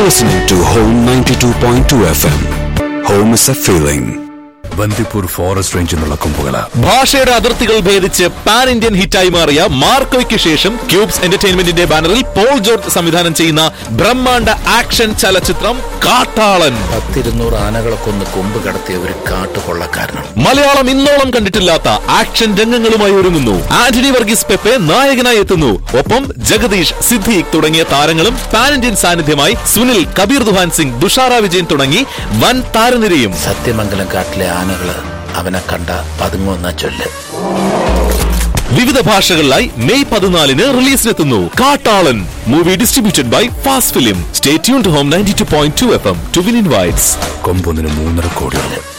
listening to Home 92.2 FM. Home is a feeling. Bandipur forest റേഞ്ചിൽ നിന്നുള്ള കൊമ്പുകള ഭാഷയുടെ അതിർത്തികൾ ഭേദിച്ച് പാൻ ഇന്ത്യൻ ഹിറ്റായി മാറിയ മാർക്കോയ്ക്ക് ശേഷം ക്യൂബ്സ് എന്റർടൈൻമെന്റിന്റെ ബാനറിൽ പോൾ ജോർജ് സംവിധാനം ചെയ്യുന്ന ബ്രഹ്മാണ്ഡ ആക്ഷൻ ചലച്ചിത്രം കാട്ടാളൻ. 200 ആനകളെ കൊന്ന് കൊമ്പ് കടത്തിയ ഒരു കാട്ടുകൊള്ളക്കാരനാണ്. മലയാളം ഇന്നോളം കണ്ടിട്ടില്ലാത്ത ആക്ഷൻ രംഗങ്ങളുമായി ഒരുങ്ങുന്നു. ആന്റണി വർഗീസ് പെപ്പെ നായകനായി എത്തുന്നു. ഒപ്പം ജഗദീഷ്, സിദ്ദീഖ് തുടങ്ങിയ താരങ്ങളും പാൻ ഇന്ത്യൻ സാന്നിധ്യമായി സുനിൽ, കബീർ ദുഹാൻ സിംഗ്, തുഷാര വിജയൻ തുടങ്ങി വൻ താരനിരയും. സത്യമംഗലം കാട്ടിലെ ആനകള് അവനെ കണ്ട പതുങ്ങുന്ന ചൊല്ല്. വിവിധ ഭാഷകളിലായി മെയ് 14 റിലീസിനെത്തുന്നു കാട്ടാളൻ. Movie distributed by fast film. Stay tuned to home 92.2 FM to win invites. കൊമ്പൊന്നിന് 3.5 കോടി.